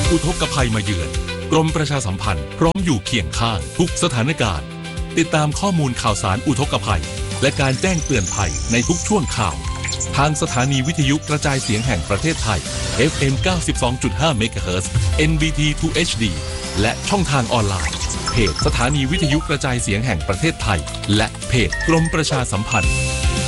อุทกภัยมาเยือนกรมประชาสัมพันธ์พร้อมอยู่เคียงข้างทุกสถานการณ์ติดตามข้อมูลข่าวสารอุทกภัยและการแจ้งเตือนภัยในทุกช่วงข่าวทางสถานีวิทยุกระจายเสียงแห่งประเทศไทย FM 92.5 เมกะเฮิรตซ์ NBT 2 HD และช่องทางออนไลน์เพจสถานีวิทยุกระจายเสียงแห่งประเทศไทยและเพจกรมประชาสัมพันธ์